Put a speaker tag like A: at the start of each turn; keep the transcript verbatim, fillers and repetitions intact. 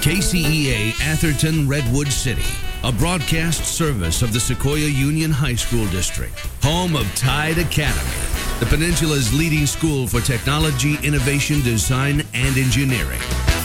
A: K C E A Atherton Redwood City, a broadcast service of the Sequoia Union High School District, home of Tide Academy, the Peninsula's leading school for technology, innovation, design, and engineering.